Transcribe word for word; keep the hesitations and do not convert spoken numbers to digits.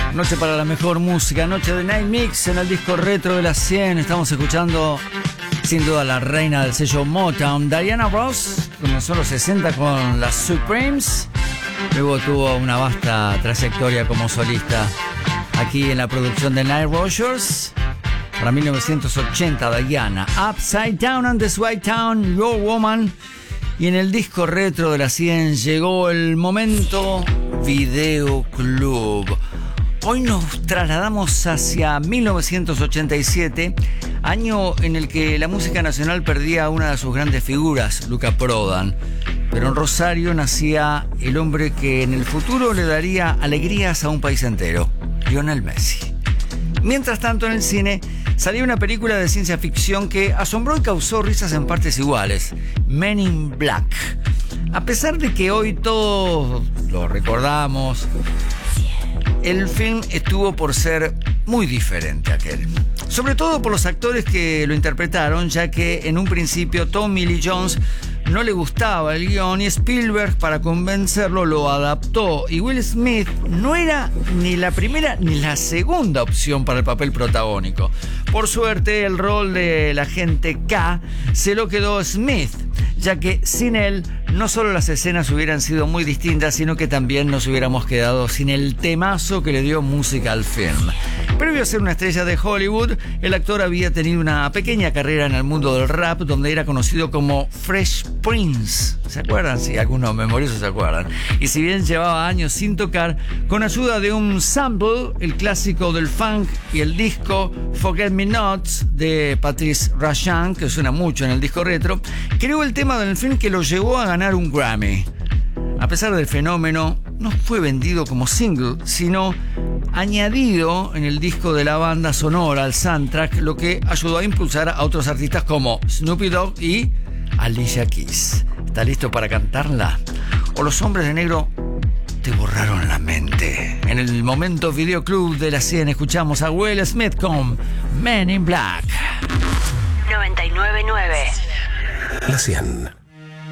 Noche para la mejor música, noche de Night Mix en el disco retro de las cien. Estamos escuchando sin duda la reina del sello Motown, Diana Ross. Comenzó en los sesenta con las Supremes, luego tuvo una vasta trayectoria como solista aquí en la producción de Nile Rodgers. Para mil novecientos ochenta, Diana, Upside Down on this White Town, Your Woman. Y en el disco retro de la cien llegó el momento Video Club. Hoy nos trasladamos hacia mil novecientos ochenta y siete, año en el que la música nacional perdía a una de sus grandes figuras, Luca Prodan. Pero en Rosario nacía el hombre que en el futuro le daría alegrías a un país entero, Lionel Messi. Mientras tanto, en el cine salió una película de ciencia ficción que asombró y causó risas en partes iguales, Men in Black. A pesar de que hoy todos lo recordamos, el film estuvo por ser muy diferente a aquel. Sobre todo por los actores que lo interpretaron, ya que en un principio Tommy Lee Jones no le gustaba el guión y Spielberg, para convencerlo, lo adaptó. Y Will Smith no era ni la primera ni la segunda opción para el papel protagónico. Por suerte, el rol del agente K se lo quedó Smith, ya que sin él no solo las escenas hubieran sido muy distintas, sino que también nos hubiéramos quedado sin el temazo que le dio música al film. Previo a ser una estrella de Hollywood, el actor había tenido una pequeña carrera en el mundo del rap, donde era conocido como Fresh Prince. ¿Se acuerdan? Sí, algunos memoriosos se acuerdan. Y si bien llevaba años sin tocar, con ayuda de un sample, el clásico del funk y el disco Forget Me Nots de Patrice Rushen, que suena mucho en el disco retro, creó el tema del film que lo llevó a ganar un Grammy. A pesar del fenómeno, no fue vendido como single, sino añadido en el disco de la banda sonora, al soundtrack, lo que ayudó a impulsar a otros artistas como Snoop Dogg y Alicia Keys. ¿Está listo para cantarla? ¿O los hombres de negro te borraron la mente? En el momento Video Club de la cien escuchamos a Will Smith con Men in Black. noventa y nueve punto nueve La cien.